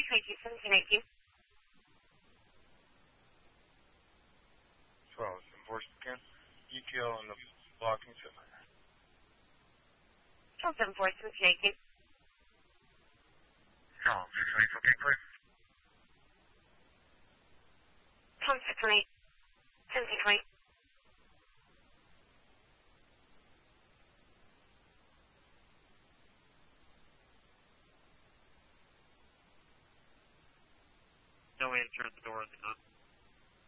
1718. 12, enforcement again. ETL on the blocking system. 12-7-4, 1718. No, 6 okay, clear. 12-6-8, 1720. No answer at the door of the gun.